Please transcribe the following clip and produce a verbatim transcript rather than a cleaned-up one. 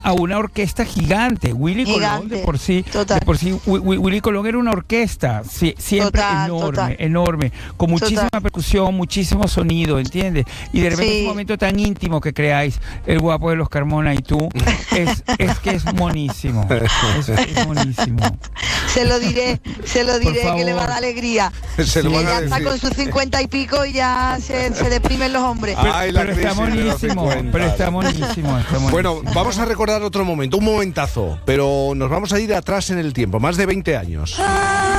a una orquesta gigante. Willy Gigante. Colón de por sí, Total. de por sí Wi- Wi- Willy Colón era una orquesta, sí, siempre Total, enorme, total. enorme, con muchísima Total. percusión, muchísimo sonido, ¿entiendes? Y de repente Sí. ese momento tan íntimo que creáis, el guapo de los Carmona y tú, es, es que es monísimo, es, es monísimo. Se lo diré, se lo diré Por que le va a favor. dar alegría. Se lo Que van a ya está decir. con sus cincuenta y pico y ya se, se deprimen los hombres. Pero, Ay, la pero está crisis de los monísimo, cincuenta. pero está monísimo, está monísimo. Bueno, vamos a recordar otro momento, un momentazo, pero nos vamos a ir atrás en el tiempo, más de veinte años.